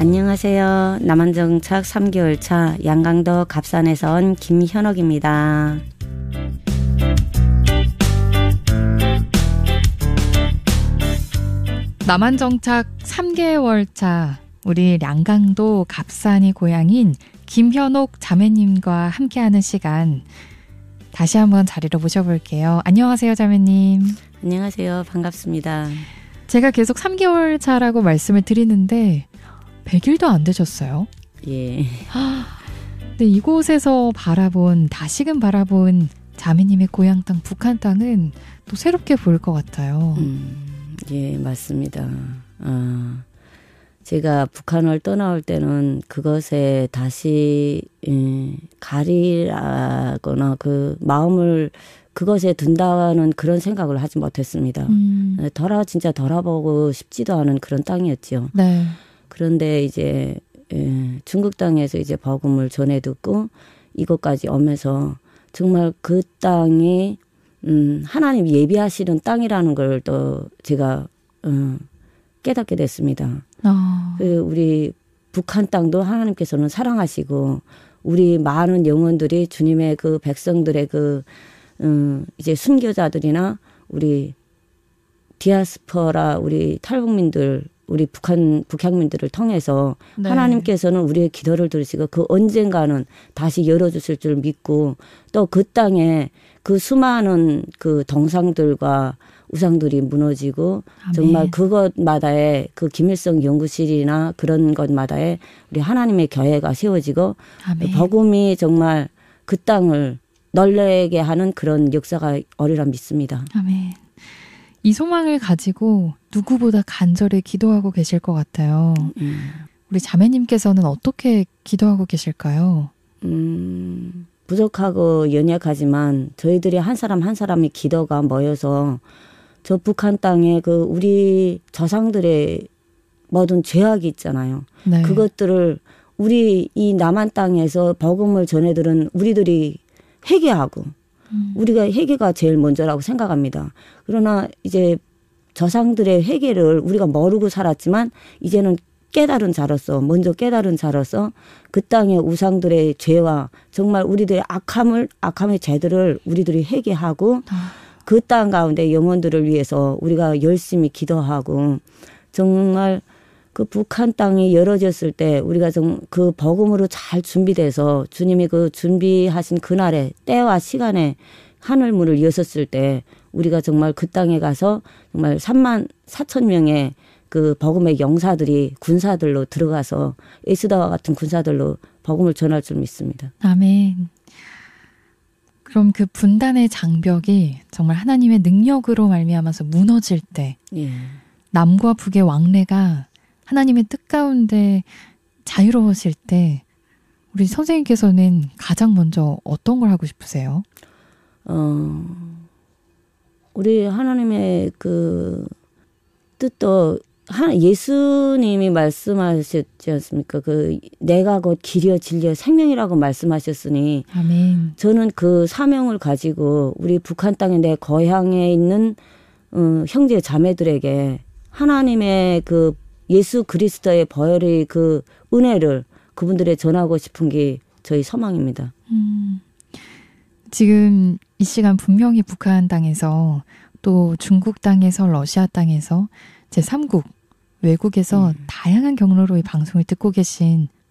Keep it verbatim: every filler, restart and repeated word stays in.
안녕하세요. 남한정착 삼 개월 차 양강도 갑산에서 온 김현옥입니다. 남한정착 삼 개월 차 우리 양강도 갑산이 고향인 김현옥 자매님과 함께하는 시간, 다시 한번 자리로 모셔볼게요. 안녕하세요, 자매님. 안녕하세요. 반갑습니다. 제가 계속 삼 개월 차라고 말씀을 드리는데 백 일도 안 되셨어요? 예. 근데 이곳에서 바라본, 다시금 바라본 자매님의 고향 땅, 북한 땅은 또 새롭게 보일 것 같아요. 음, 예, 맞습니다. 어, 제가 북한을 떠나올 때는 그것에 다시 예, 가리라거나 그 마음을 그것에 둔다는 그런 생각을 하지 못했습니다. 음. 돌아 진짜 돌아보고 싶지도 않은 그런 땅이었죠. 네. 그런데 이제 예, 중국 땅에서 이제 복음을 전해 듣고 이곳까지 오면서 정말 그 땅이 음, 하나님 예비하시는 땅이라는 걸 또 제가 어, 깨닫게 됐습니다. 어. 그 우리 북한 땅도 하나님께서는 사랑하시고 우리 많은 영혼들이 주님의 그 백성들의 그 음, 이제 순교자들이나 우리 디아스포라 우리 탈북민들 우리 북한 북향민들을 통해서 네. 하나님께서는 우리의 기도를 들으시고 그 언젠가는 다시 열어주실 줄 믿고 또 그 땅에 그 수많은 그 동상들과 우상들이 무너지고 아멘. 정말 그것마다의 그 김일성 연구실이나 그런 것마다에 우리 하나님의 교회가 세워지고 아멘. 복음이 정말 그 땅을 널리게 하는 그런 역사가 오리라 믿습니다. 아멘. 이 소망을 가지고 누구보다 간절히 기도하고 계실 것 같아요. 음. 우리 자매님께서는 어떻게 기도하고 계실까요? 음, 부족하고 연약하지만 저희들이 한 사람 한 사람의 기도가 모여서 저 북한 땅에 그 우리 조상들의 모든 죄악이 있잖아요. 네. 그것들을 우리 이 남한 땅에서 복음을 전해들은 우리들이 회개하고 음. 우리가 회개가 제일 먼저라고 생각합니다. 그러나 이제 조상들의 회개를 우리가 모르고 살았지만 이제는 깨달은 자로서 먼저 깨달은 자로서 그 땅의 우상들의 죄와 정말 우리들의 악함을 악함의 죄들을 우리들이 회개하고 아. 그 땅 가운데 영혼들을 위해서 우리가 열심히 기도하고 정말 그 북한 땅이 열어졌을 때 우리가 좀 그 복음으로 잘 준비돼서 주님이 그 준비하신 그날에 때와 시간에 하늘문을 여셨을 때 우리가 정말 그 땅에 가서 정말 삼만 사천 명의 그 복음의 용사들이 군사들로 들어가서 에스더와 같은 군사들로 복음을 전할 줄 믿습니다. 아멘. 그럼 그 분단의 장벽이 정말 하나님의 능력으로 말미암아서 무너질 때 예. 남과 북의 왕래가 하나님의 뜻 가운데 자유로워질 때 우리 선생님께서는 가장 먼저 어떤 걸 하고 싶으세요? 어, 우리 하나님의 그 뜻도 하나 예수님이 말씀하셨지 않습니까? 그 내가 곧 길이요 진리요 생명이라고 말씀하셨으니 아멘. 저는 그 사명을 가지고 우리 북한 땅에 내 고향에 있는 어, 형제 자매들에게 하나님의 그 예수 그리스도의 보혈의 그 은혜를 그분들에 전하고 싶은 게 저희 소망입니다. 음, 지금 이 시간 분명히 북한 땅에서 또 중국 땅에서 러시아 땅에서 제삼 국 외국에서 음. 다양한 경로로 이 방송을 듣고 계신